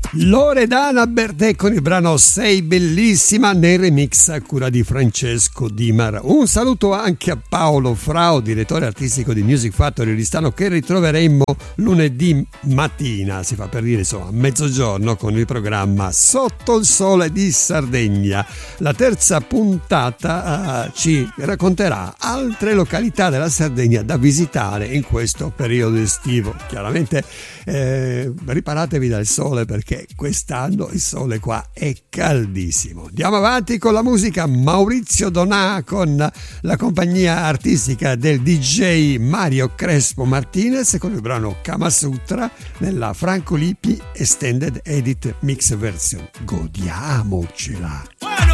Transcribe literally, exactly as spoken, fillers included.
Loredana Bertè con il brano Sei bellissima nel remix a cura di Francesco Dimar. Un saluto anche a Paolo Frao, direttore artistico di Music Factory Oristano, che ritroveremo lunedì mattina, si fa per dire insomma a mezzogiorno, con il programma Sotto il Sole di Sardegna. La terza puntata uh, ci racconterà altre località della Sardegna da visitare in questo periodo estivo. Chiaramente eh, riparatevi dal sole, perché quest'anno il sole qua è caldissimo. Andiamo avanti con la musica. Maurizio Donà con la compagnia artistica del D J Mario Crespo Martinez con il brano Kama Sutra nella Franco Lippi Extended Edit Mix Version. Godiamocela.